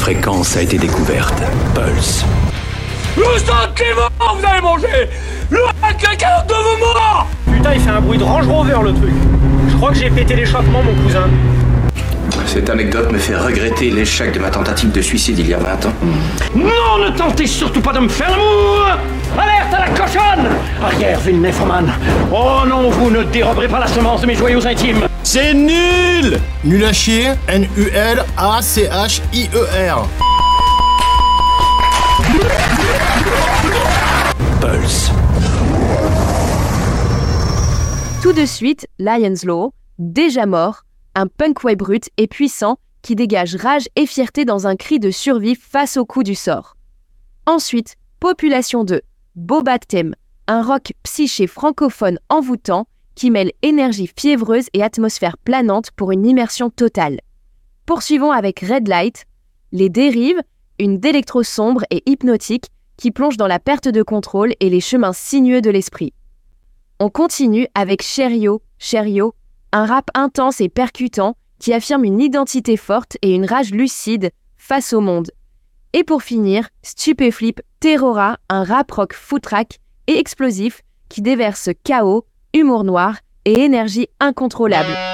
fréquence a été découverte. Pulse. Le sentiment, vous allez manger. Quelqu'un de vos morts. Putain, il fait un bruit de Range Rover, le truc. Je crois que j'ai pété l'échappement, mon cousin. Cette anecdote me fait regretter l'échec de ma tentative de suicide il y a 20 ans. Non, ne tentez surtout pas de me faire l'amour. Alerte à la cochonne. Arrière, ville nymphomane. Oh non, vous ne déroberez pas la semence de mes joyaux intimes. C'est nul. Nul à chier, Nulachir. Pulse. Tout de suite, Lion's Law, déjà mort, un punk way brut et puissant qui dégage rage et fierté dans un cri de survie face au coup du sort. Ensuite, Population 2, Bobat Thème, un rock psyché francophone envoûtant qui mêle énergie fiévreuse et atmosphère planante pour une immersion totale. Poursuivons avec Red Light, Les Dérives, une d'électro sombre et hypnotique qui plonge dans la perte de contrôle et les chemins sinueux de l'esprit. On continue avec Cherio, un rap intense et percutant qui affirme une identité forte et une rage lucide face au monde. Et pour finir, Stupéflip Terrora, un rap rock footrack et explosif qui déverse chaos, humour noir et énergie incontrôlable.